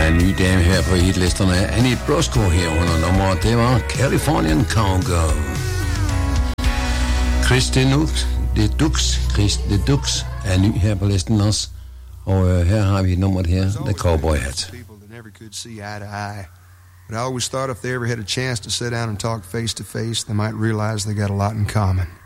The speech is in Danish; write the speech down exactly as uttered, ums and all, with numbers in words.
en ny dame her på hitlisterne. Annie Brosco her under nummeret. Det var Californian Cowgirl. Chris Dedux, Dedux, Chris Dedux er ny her på listen også. Og øh, her har vi nummeret her, The Cowboy Hat. But I always thought if they ever had a chance to sit down and talk face to face, they might realize they got a lot in common.